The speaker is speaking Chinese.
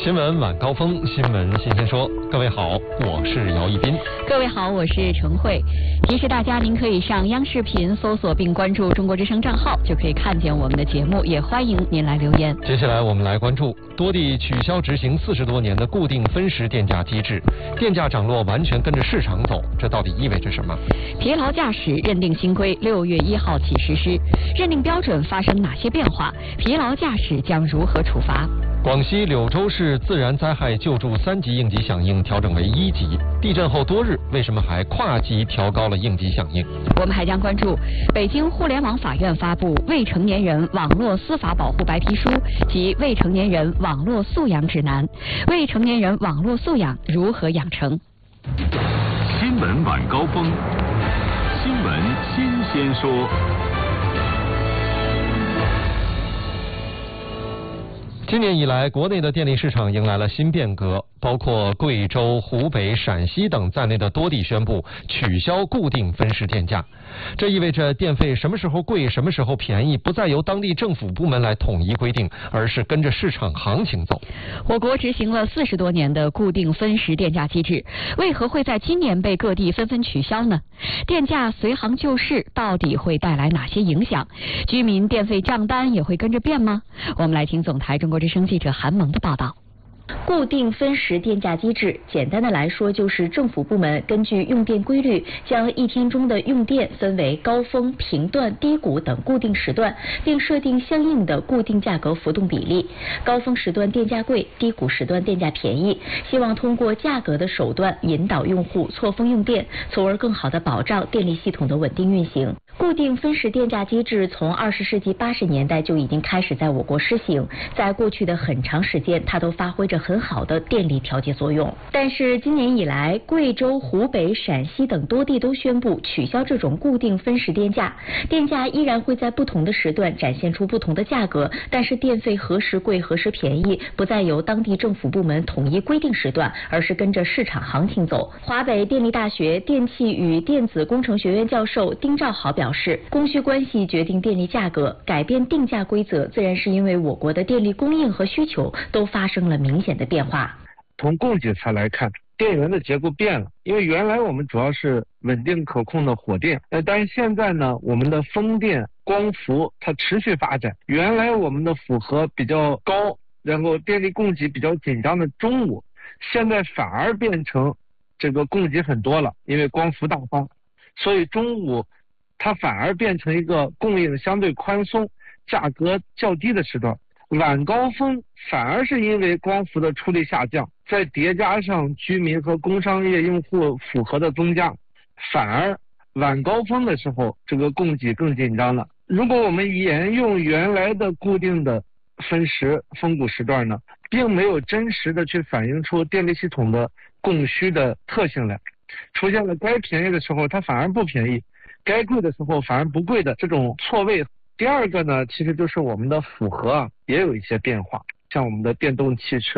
新闻晚高峰，新闻新鲜说。各位好，我是姚一斌。 各位好，我是陈慧。提示大家，您可以上央视频搜索并关注中国之声账号，就可以看见我们的节目，也欢迎您来留言。 接下来我们来关注多地取消执行40多年的固定分时电价机制，电价涨落完全跟着市场走，这到底意味着什么？ 疲劳驾驶认定新规6月1号起实施，认定标准发生哪些变化？疲劳驾驶将如何处罚？ 广西柳州市自然灾害救助3级应急响应调整为1级，地震后多日，为什么还跨级调高了应急响应？ 我们还将关注北京互联网法院发布未成年人网络司法保护白皮书及未成年人网络素养指南，未成年人网络素养如何养成？ 新闻晚高峰，新闻新鲜说。 今年以来，国内的电力市场迎来了新变革，包括贵州、湖北、陕西等在内的多地宣布取消固定分时电价。这意味着电费什么时候贵、什么时候便宜，不再由当地政府部门来统一规定，而是跟着市场行情走。 我国执行了40多年的固定分时电价机制，为何会在今年被各地纷纷取消呢？电价随行就市到底会带来哪些影响？居民电费账单也会跟着变吗？我们来听总台中国之声记者韩萌的报道。固定分时电价机制，简单的来说就是政府部门根据用电规律，将一天中的用电分为高峰、频段、低谷等固定时段，并设定相应的固定价格浮动比例。高峰时段电价贵，低谷时段电价便宜，希望通过价格的手段引导用户错峰用电，从而更好地保障电力系统的稳定运行。固定分时电价机制从20世纪80年代就已经开始在我国施行，在过去的很长时间，它都发挥着很好的电力调节作用。但是今年以来，贵州、湖北、陕西等多地都宣布取消这种固定分时电价，电价依然会在不同的时段展现出不同的价格，但是电费何时贵何时便宜，不再由当地政府部门统一规定时段，而是跟着市场行情走。华北电力大学电气与电子工程学院教授丁兆豪表示，供需关系决定电力价格，改变定价规则自然是因为我国的电力供应和需求都发生了明显的变化。 从供给侧来看，电源的结构变了，因为原来我们主要是稳定可控的火电，但是现在呢，我们的风电、光伏它持续发展，原来我们的负荷比较高，然后电力供给比较紧张的中午，现在反而变成这个供给很多了，因为光伏大发，所以中午它反而变成一个供应相对宽松、价格较低的时段。晚高峰反而是因为光伏的出力下降，再叠加上居民和工商业用户负荷的增加，反而晚高峰的时候这个供给更紧张了。如果我们沿用原来的固定的分时峰谷时段呢，并没有真实的去反映出电力系统的供需的特性来，出现了该便宜的时候它反而不便宜，该贵的时候反而不贵的这种错位。第二个呢，其实就是我们的负荷也有一些变化，像我们的电动汽车